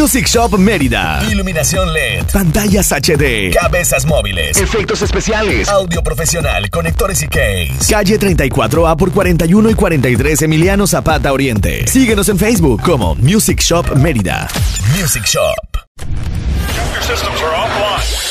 Music Shop Mérida. Iluminación LED. Pantallas HD. Cabezas móviles. Efectos especiales. Audio profesional. Conectores y case. Calle 34A por 41 y 43 Emiliano Zapata Oriente. Síguenos en Facebook como Music Shop Mérida. Music Shop. Your systems are offline.